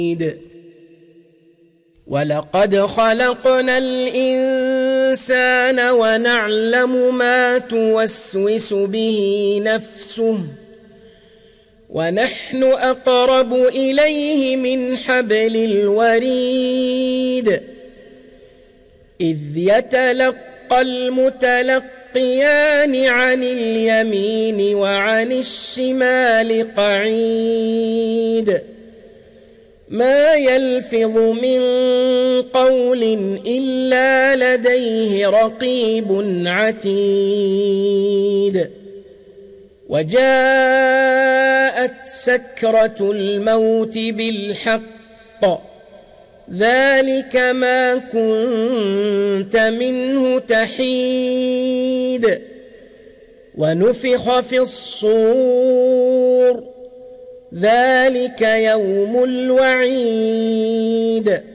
ولقد خلقنا الإنسان ونعلم ما توسوس به نفسه ونحن أقرب إليه من حبل الوريد إذ يتلقى المتلقيان عن اليمين وعن الشمال قعيد ما يلفظ من قول إلا لديه رقيب عتيد وجاءت سكرة الموت بالحق ذلك ما كنت منه تحيد ونفخ في الصور ذلك يوم الوعيد